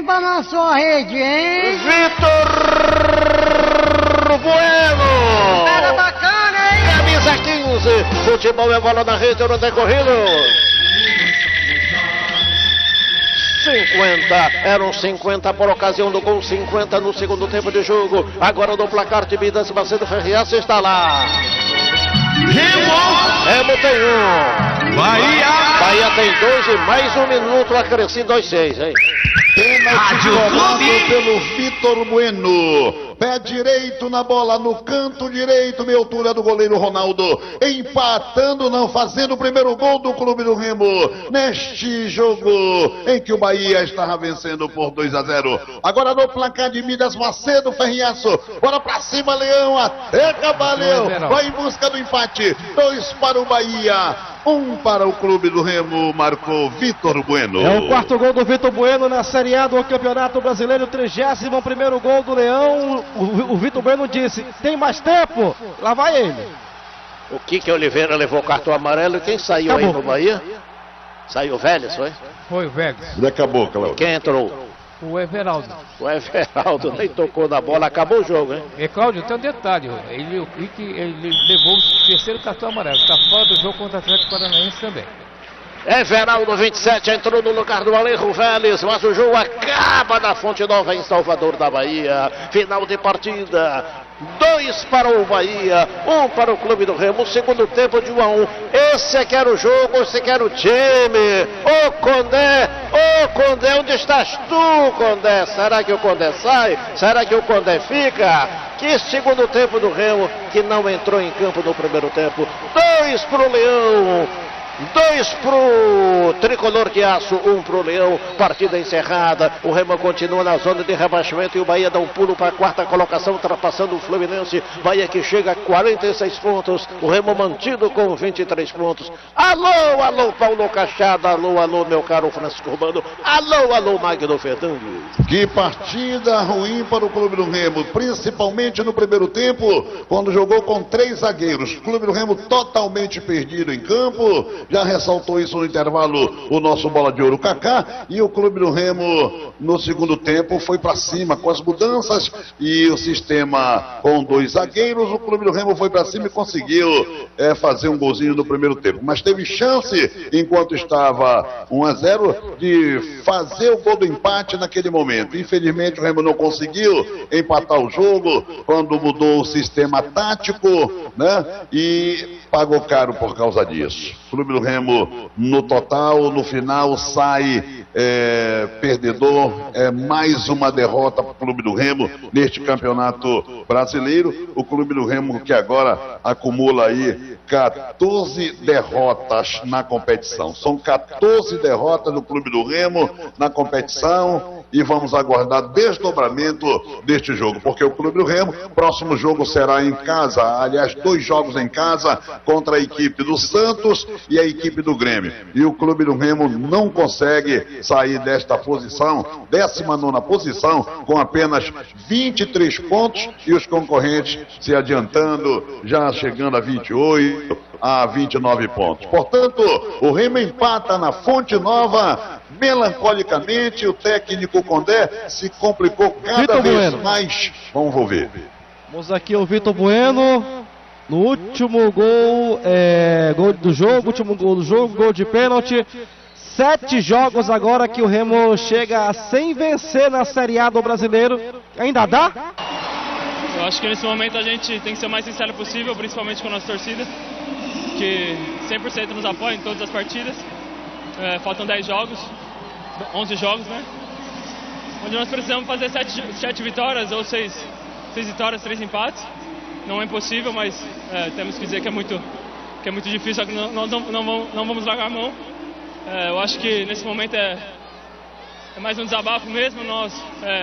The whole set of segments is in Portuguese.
quem balançou a rede, hein? Vitor Bueno! Era bacana, hein? Camisa 15, futebol é bola na rede, não tem corrido. 50, eram 50 por ocasião do gol, 50 no segundo tempo de jogo. Agora no placar de Midas, Macedo Ferriaça está lá. Remo tem 1. Bahia tem 2 e mais 1 minuto acrescido aos 6, hein? Pênalti cobrado pelo Vitor Bueno. Pé direito na bola, no canto direito, meia altura do goleiro Ronaldo. Empatando, não fazendo o primeiro gol do Clube do Remo. Neste jogo em que o Bahia estava vencendo por 2-0. Agora no placar de Midas, Macedo Ferriaço. Bora pra cima, Leão. Até Leão. Vai em busca do empate. 2 para o Bahia. 1 para o Clube do Remo, marcou Vitor Bueno. É o 4º gol do Vitor Bueno na Série A do Campeonato Brasileiro, 31º gol do Leão. O Vitor Bueno disse, tem mais tempo? Lá vai ele. O Kike Oliveira levou cartão amarelo e quem saiu aí no Bahia? Saiu o Vélez, foi? Foi o Vélez. E acabou, Cláudio. Quem entrou? O Everaldo. O Everaldo nem tocou na bola, acabou o jogo, hein? E Cláudio, tem um detalhe, o Kike, ele levou o terceiro cartão amarelo, está fora do jogo contra o Atlético Paranaense também. Everaldo, 27, entrou no lugar do Alejo Vélez, mas o jogo acaba na Fonte Nova em Salvador da Bahia. Final de partida, 2 para o Bahia, 1 para o Clube do Remo, segundo tempo de 1-1. Esse é que era o jogo, esse que era o time. Ô Condé, onde estás tu, Condé? Será que o Condé sai? Será que o Condé fica? Que segundo tempo do Remo, que não entrou em campo no primeiro tempo. 2 para o Leão. 2 pro Tricolor de Aço, 1 pro Leão, partida encerrada. O Remo continua na zona de rebaixamento e o Bahia dá um pulo para a 4ª colocação, ultrapassando o Fluminense. Bahia que chega a 46 pontos, o Remo mantido com 23 pontos. Alô, Paulo Cachada, alô, meu caro Francisco Urbano, alô, Magno Fernandes. Que partida ruim para o Clube do Remo, principalmente no primeiro tempo, quando jogou com 3 zagueiros. O Clube do Remo totalmente perdido em campo. Já ressaltou isso no intervalo o nosso bola de ouro Kaká. E o Clube do Remo no segundo tempo foi para cima com as mudanças e o sistema com 2 zagueiros. O Clube do Remo foi para cima e conseguiu fazer um golzinho no primeiro tempo, mas teve chance enquanto estava 1-0 de fazer o gol do empate naquele momento. Infelizmente o Remo não conseguiu empatar o jogo quando mudou o sistema tático, né? E pagou caro por causa disso. O Clube do Remo, no total, no final, sai perdedor. Mais uma derrota para o Clube do Remo neste campeonato brasileiro. O Clube do Remo que agora acumula aí 14 derrotas na competição. São 14 derrotas do Clube do Remo na competição e vamos aguardar desdobramento deste jogo, porque o Clube do Remo, próximo jogo será em casa, aliás, 2 jogos em casa contra a equipe do Santos e a equipe do Grêmio. E o Clube do Remo não consegue sair desta posição, 19ª posição, com apenas 23 pontos e os concorrentes se adiantando, já chegando a 28, a 29 pontos. Portanto, o Remo empata na Fonte Nova, melancolicamente. O técnico Condé se complicou cada vez mais. Vamos ver. Vamos aqui o Vitor Bueno. No último gol, gol do jogo, último gol do jogo, gol de pênalti. 7 jogos agora que o Remo chega sem vencer na Série A do Brasileiro. Ainda dá? Eu acho que nesse momento a gente tem que ser o mais sincero possível, principalmente com a nossa torcida, que 100% nos apoia em todas as partidas. Faltam 10 jogos, 11 jogos, né? Onde nós precisamos fazer 7 vitórias ou 6 vitórias, 3 empates. Não é impossível, mas temos que dizer que é muito difícil, só que nós não vamos largar a mão. Eu acho que nesse momento é mais um desabafo mesmo. Nós,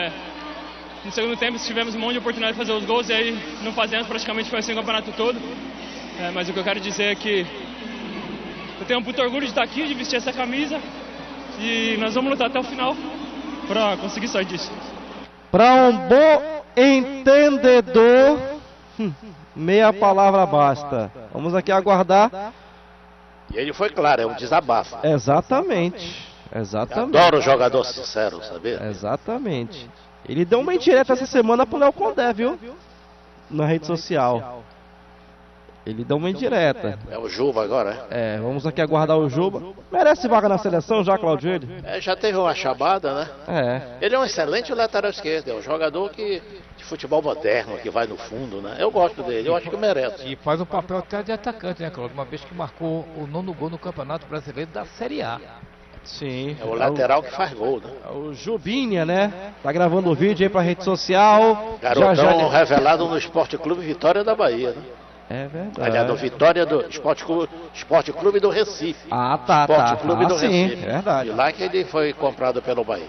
no segundo tempo, tivemos um monte de oportunidade de fazer os gols e aí não fazemos, praticamente foi assim o campeonato todo. Mas o que eu quero dizer é que eu tenho muito orgulho de estar aqui, de vestir essa camisa e nós vamos lutar até o final para conseguir sair disso. Para um bom entendedor, meia palavra basta. Vamos aqui aguardar. E ele foi claro, é um desabafo. Exatamente. Exatamente. Adoro jogador sincero, sabia? Exatamente. Ele deu uma indireta essa semana pro Léo Condé, viu? Na rede social. Ele deu uma indireta. É o Juba agora, Vamos aqui aguardar o Juba. Merece vaga na seleção já, Claudio? Já teve uma chamada, né? Ele é um excelente lateral esquerdo, é um jogador de futebol moderno, que vai no fundo, né? Eu gosto dele, eu acho que merece. E faz um papel até de atacante, né, Claudio? Uma vez que marcou o 9º gol no Campeonato Brasileiro da Série A. Sim. É o lateral que faz gol, né? O Jubinha, né? Tá gravando o vídeo aí pra rede social. Garotão revelado no Esporte Clube Vitória da Bahia, né? É verdade. Aliás, do Vitória do Esporte Clube do Recife. Tá. Esporte Clube do sim, Recife. é verdade. E lá que ele foi comprado pelo Bahia.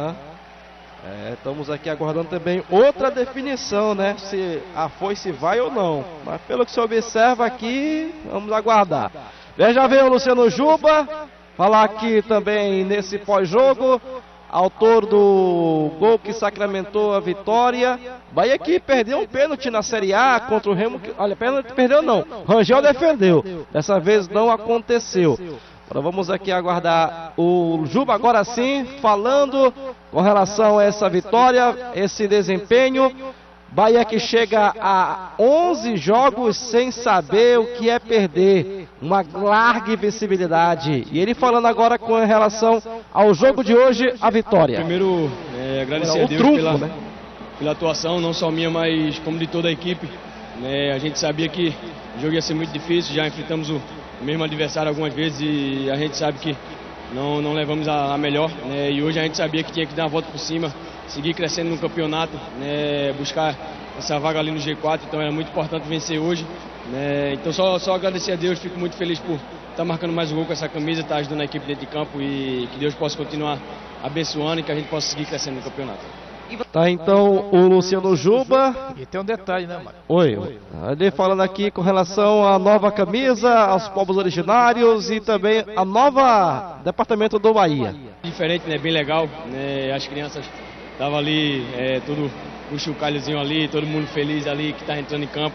Estamos aqui aguardando também outra definição, né? Se a foice vai ou não. Mas pelo que se observa aqui, vamos aguardar. Já veio o Luciano Juba falar aqui também nesse pós-jogo. Autor do gol que sacramentou a vitória. Bahia que perdeu um pênalti na Série A contra o Remo. Olha, pênalti perdeu não. Rangel defendeu. Dessa vez não aconteceu. Agora vamos aqui aguardar o Juba agora sim, falando com relação a essa vitória, esse desempenho. Bahia que chega a 11 jogos sem saber o que é perder. Uma larga invencibilidade. E ele falando agora com relação ao jogo de hoje, a vitória. Primeiro, agradecer a Deus pela atuação, não só minha, mas como de toda a equipe. A gente sabia que o jogo ia ser muito difícil, já enfrentamos o mesmo adversário algumas vezes e a gente sabe que não levamos a melhor. E hoje a gente sabia que tinha que dar uma volta por cima, seguir crescendo no campeonato, buscar essa vaga ali no G4, então era muito importante vencer hoje. Então só agradecer a Deus, fico muito feliz por estar marcando mais um gol com essa camisa, estar ajudando a equipe dentro de campo e que Deus possa continuar abençoando e que a gente possa seguir crescendo no campeonato. Tá então o Luciano Juba. E tem um detalhe, né, Mário? Oi. Ele falando aqui com relação à nova camisa, aos povos originários e também a nova departamento do Bahia. Diferente, bem legal. As crianças estavam ali, tudo com o chocalhozinho ali, todo mundo feliz ali que está entrando em campo.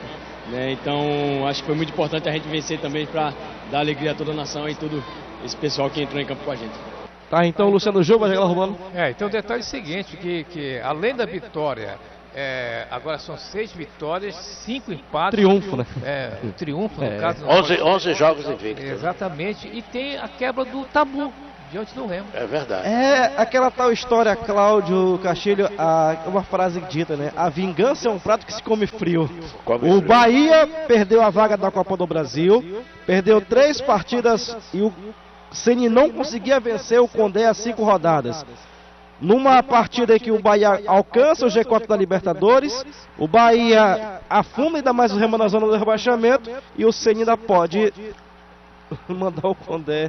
Então acho que foi muito importante a gente vencer também para dar alegria a toda a nação e todo esse pessoal que entrou em campo com a gente. Tá, então o Luciano Juba já arrumando. Então o detalhe é o seguinte, que além da vitória, agora são 6 vitórias, 5 empates. Triunfo, né? Um triunfo, no caso. 11 jogos invictos. Exatamente, e tem a quebra do tabu diante do Remo. É verdade. É aquela tal história, Cláudio Castilho, uma frase dita, né? A vingança é um prato que se come frio. O Bahia perdeu a vaga da Copa do Brasil, perdeu 3 partidas e o Ceni não conseguia vencer o Condé a 5 rodadas. Numa partida em que o Bahia alcança o G4 da Libertadores, o Bahia afunda ainda mais o Remo na zona do rebaixamento e o Ceni ainda pode mandar o Condé.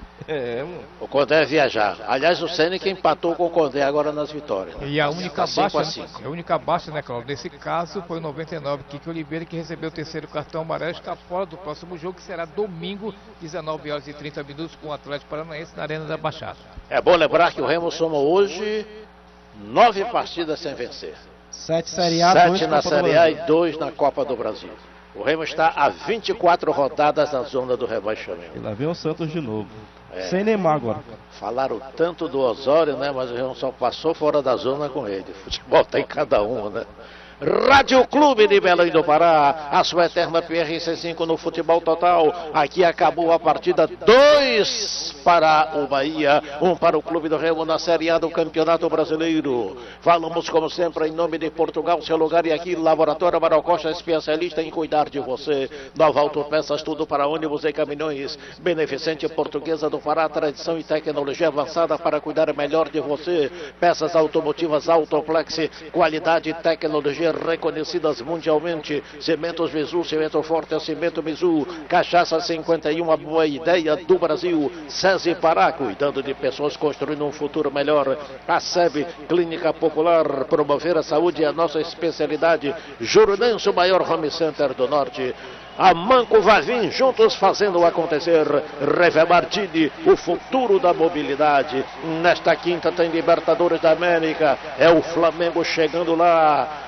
O Condé viajar. Aliás, o Ceni que empatou com o Condé agora nas vitórias. E a única baixa, né, Cláudio? Nesse caso foi 99, Kiki Oliveira, que recebeu o 3º cartão amarelo, está fora do próximo jogo, que será domingo, 19h30, com o Atlético Paranaense na Arena da Baixada. É bom lembrar que o Remo soma hoje 9 partidas sem vencer. 7 Série A, 7 na Série A e 2 na Copa do Brasil. O Remo está a 24 rodadas na zona do rebaixamento. E lá vem o Santos de novo. Sem Neymar agora. Falaram tanto do Osório, né? Mas o Remo só passou fora da zona com ele. Futebol tem cada um, né? Rádio Clube de Belém do Pará, a sua eterna PRC5 no futebol total. Aqui acabou a partida, 2 para o Bahia, 1 para o Clube do Remo na Série A do Campeonato Brasileiro. Falamos como sempre em nome de Portugal, seu lugar e aqui, Laboratório Amaral Costa, especialista em cuidar de você. Nova Autopeças, tudo para ônibus e caminhões. Beneficente Portuguesa do Pará, tradição e tecnologia avançada para cuidar melhor de você. Peças automotivas Autoplex, qualidade e tecnologia reconhecidas mundialmente. Cimentos Mizu, cimento forte, cimento Mizu. Cachaça 51, a boa ideia do Brasil. SESI Pará, cuidando de pessoas, construindo um futuro melhor. A SEB, Clínica Popular, promover a saúde é a nossa especialidade. Jurudense, o maior home center do norte. A Manco Vavim, juntos fazendo acontecer. Reve Martini, o futuro da mobilidade. Nesta quinta tem Libertadores da América. É o Flamengo chegando lá.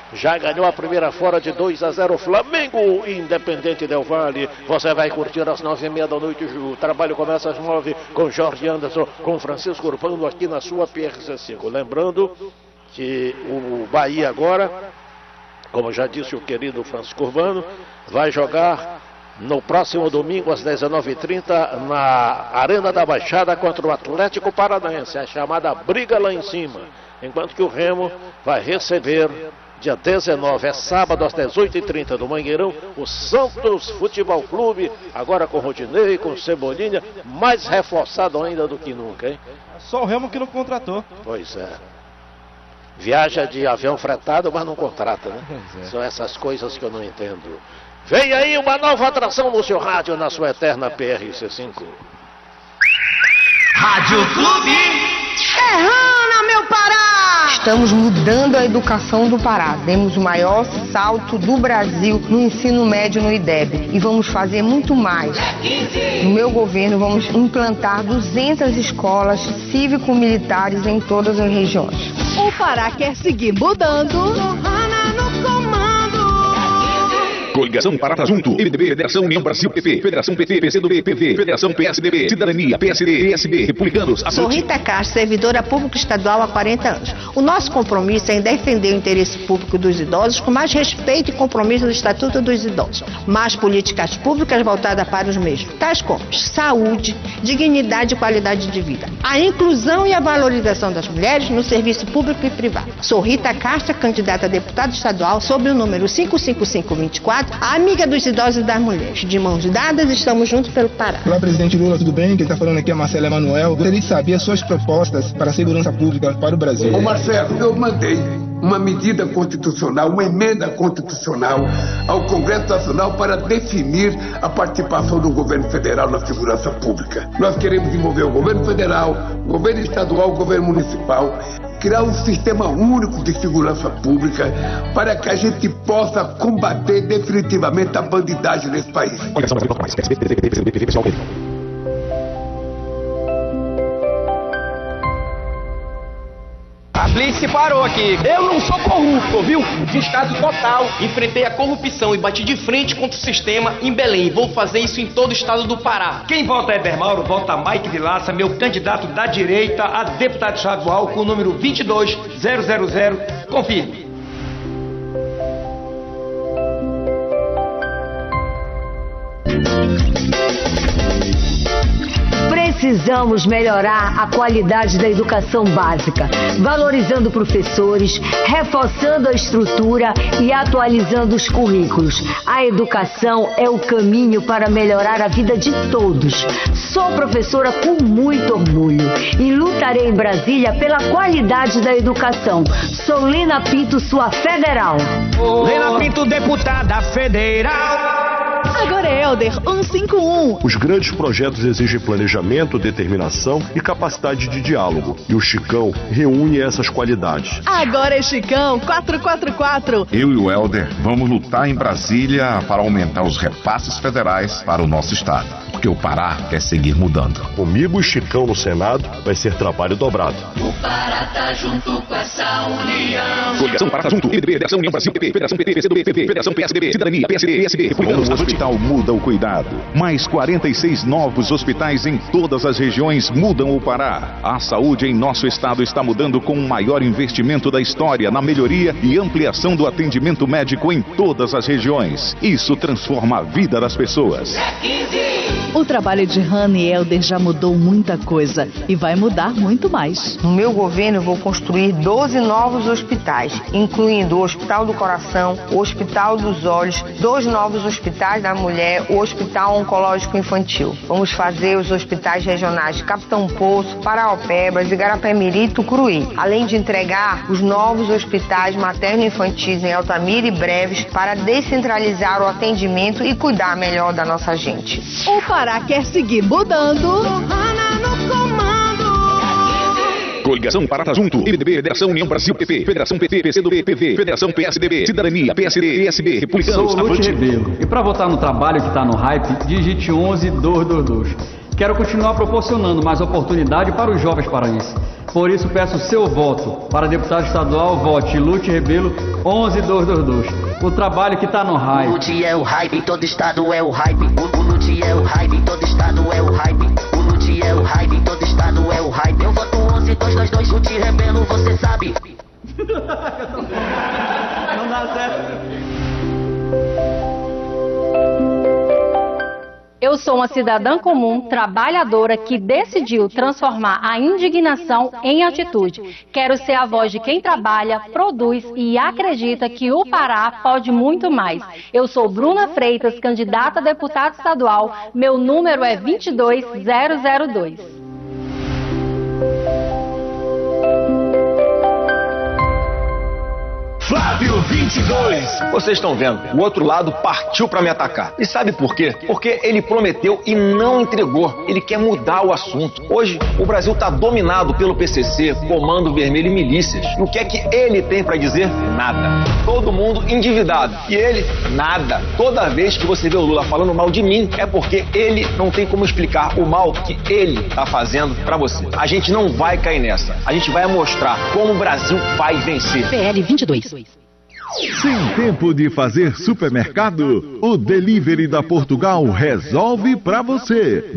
já ganhou a primeira fora de 2-0 Flamengo Independente Del Valle. Você vai curtir às 9h30 da noite. O trabalho começa às 9 com Jorge Anderson, com Francisco Urbano aqui na sua PRC5. Lembrando que o Bahia agora, como já disse o querido Francisco Urbano, vai jogar no próximo domingo às 19h30 na Arena da Baixada contra o Atlético Paranaense, a chamada briga lá em cima. Enquanto que o Remo vai receber dia 19, é sábado às 18h30 do Mangueirão, o Santos Futebol Clube, agora com Rodinei, com Cebolinha, mais reforçado ainda do que nunca, hein? Só o Remo que não contratou. Pois é. Viaja de avião fretado, mas não contrata, né? São essas coisas que eu não entendo. Vem aí uma nova atração no seu rádio, na sua eterna PRC5. Rádio Clube Serrana, meu Pará! Estamos mudando a educação do Pará. Demos o maior salto do Brasil no ensino médio no IDEB. E vamos fazer muito mais. No meu governo, vamos implantar 200 escolas cívico-militares em todas as regiões. O Pará quer seguir mudando. Coligação Pará Junto, MDB, Federação União Brasil PP, Federação PT, PCdoB, PV, Federação PSDB, Cidadania, PSD, PSB, Republicanos. Sou Rita Castro, servidora pública estadual há 40 anos. O nosso compromisso é em defender o interesse público dos idosos com mais respeito e compromisso do Estatuto dos Idosos. Mais políticas públicas voltadas para os mesmos, tais como saúde, dignidade e qualidade de vida. A inclusão e a valorização das mulheres no serviço público e privado. Sou Rita Castro, candidata a deputada estadual sob o número 55524, a amiga dos idosos e das mulheres. De mãos dadas, estamos juntos pelo Pará. Olá, presidente Lula, tudo bem? Quem está falando aqui é Marcelo Emanuel. Gostaria de saber as suas propostas para a segurança pública para o Brasil. Ô Marcelo, eu mandei uma medida constitucional, uma emenda constitucional ao Congresso Nacional para definir a participação do governo federal na segurança pública. Nós queremos envolver o governo federal, o governo estadual, o governo municipal, criar um sistema único de segurança pública para que a gente possa combater definitivamente a bandidagem nesse país. A Blitz parou aqui. Eu não sou corrupto, viu? Descaso total. Enfrentei a corrupção e bati de frente contra o sistema em Belém. Vou fazer isso em todo o estado do Pará. Quem vota é Eber Mauro, vota Mike Vilaça, meu candidato da direita a deputado estadual com o número 22000. Confirme. Precisamos melhorar a qualidade da educação básica, valorizando professores, reforçando a estrutura e atualizando os currículos. A educação é o caminho para melhorar a vida de todos. Sou professora com muito orgulho e lutarei em Brasília pela qualidade da educação. Sou Lina Pinto, sua federal. Lina Pinto, deputada federal. Agora é Helder 151. Os grandes projetos exigem planejamento, determinação e capacidade de diálogo. E o Chicão reúne essas qualidades. Agora é Chicão 444. Eu e o Helder vamos lutar em Brasília para aumentar os repasses federais para o nosso estado. Porque o Pará quer seguir mudando. Comigo e Chicão no Senado vai ser trabalho dobrado. O Pará tá junto com essa união. Coligação Pará Junto, MDB, Federação União Brasil PP, Federação PT, PCdoB, PV, Federação PSDB, Cidadania, PSD, PSB, Republicanos. O hospital muda o cuidado. Mais 46 novos hospitais em todas as regiões mudam o Pará. A saúde em nosso estado está mudando com o maior investimento da história na melhoria e ampliação do atendimento médico em todas as regiões. Isso transforma a vida das pessoas. O trabalho de Hannah e Helder já mudou muita coisa e vai mudar muito mais. No meu governo, eu vou construir 12 novos hospitais, incluindo o Hospital do Coração, o Hospital dos Olhos, 2 novos hospitais da mulher, o Hospital Oncológico Infantil. Vamos fazer os hospitais regionais de Capitão Poço, Paraopebas, Igarapé-Miri e Tucuruí, além de entregar os novos hospitais materno-infantis em Altamira e Breves para descentralizar o atendimento e cuidar melhor da nossa gente. O Pará quer seguir mudando. Coligação Pará Junto, MDB, Federação União Brasil PP, Federação PT, PCdoB, PV, Federação PSDB, Cidadania, PSD, PSB, Republicanos. Sou Lute Rebelo. E para votar no trabalho que está no hype, digite 11222. Quero continuar proporcionando mais oportunidade para os jovens paraenses. Por isso peço seu voto. Para deputado estadual, vote Lute Rebelo 11222. O trabalho que tá no hype. O Lute é o hype, todo estado é o hype. O Lute é o hype, todo estado é o hype. O Lute é o hype, todo estado é o hype. Eu voto 11222, Lute Rebelo, você sabe. Não dá certo. Eu sou uma cidadã comum, trabalhadora, que decidiu transformar a indignação em atitude. Quero ser a voz de quem trabalha, produz e acredita que o Pará pode muito mais. Eu sou Bruna Freitas, candidata a deputada estadual. Meu número é 22002. Flávio 22. Vocês estão vendo, o outro lado partiu para me atacar. E sabe por quê? Porque ele prometeu e não entregou. Ele quer mudar o assunto. Hoje, o Brasil está dominado pelo PCC, Comando Vermelho e milícias. E o que é que ele tem para dizer? Nada. Todo mundo endividado. E ele, nada. Toda vez que você vê o Lula falando mal de mim, é porque ele não tem como explicar o mal que ele está fazendo para você. A gente não vai cair nessa. A gente vai mostrar como o Brasil vai vencer. PL 22. Sem tempo de fazer supermercado? O Delivery da Portugal resolve pra você.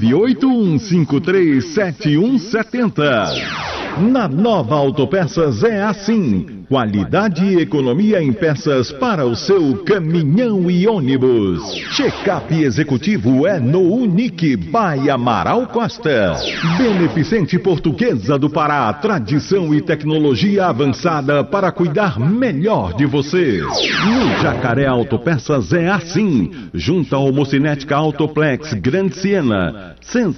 981537170. Na Nova Autopeças é assim. Qualidade e economia em peças para o seu caminhão e ônibus. Check-up executivo é no Unique by Amaral Costa. Beneficente Portuguesa do Pará, tradição e tecnologia avançada para cuidar melhor de você. No Jacaré Autopeças é assim. Junto ao Mocinética Autoplex Grande Siena,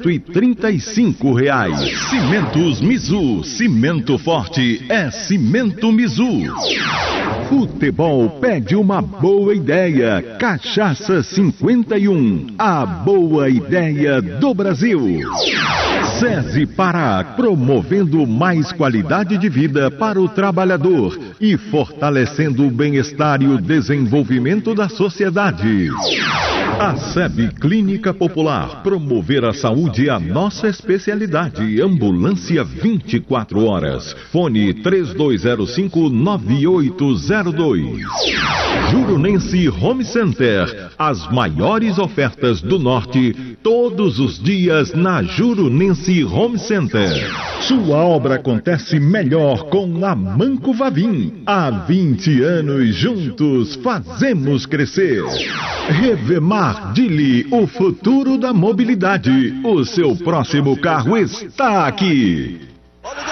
R$135. Cimentos Mizu, cimento forte é Cimento Mizu. Futebol pede uma boa ideia. Cachaça 51, a boa ideia do Brasil. SESI Pará, promovendo mais qualidade de vida para o trabalhador e fortalecendo o bem-estar e o desenvolvimento da sociedade. A SEB Clínica Popular, promover a saúde é a nossa especialidade. Ambulância 24 horas. Fone 3205-9802. Jurunense Home Center, as maiores ofertas do norte, todos os dias na Jurunense Home Center. Sua obra acontece melhor com a Manco Vavim. Há 20 anos juntos fazemos crescer. Revemar Dili, o futuro da mobilidade. O seu próximo carro está aqui.